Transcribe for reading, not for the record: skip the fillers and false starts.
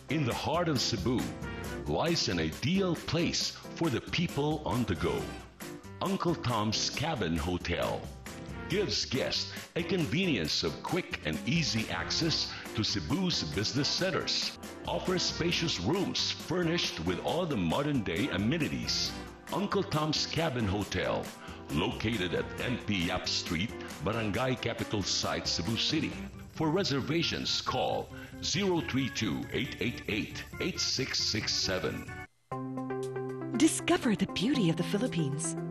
In the heart of Cebu lies an ideal place for the people on the go. Uncle Tom's Cabin Hotel gives guests a convenience of quick and easy access to Cebu's business centers. Offers spacious rooms furnished with all the modern-day amenities. Uncle Tom's Cabin Hotel, located at NP Yap Street, Barangay Capital Site, Cebu City. For reservations, call 032-888-8667. Discover the beauty of the Philippines